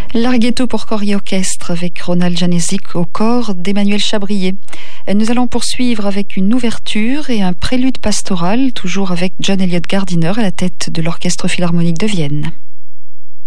Larghetto pour corps et orchestre avec Ronald Janezik au corps d'Emmanuel Chabrier. Nous allons poursuivre avec une ouverture et un prélude pastoral, toujours avec John Eliot Gardiner à la tête de l'Orchestre Philharmonique de Vienne.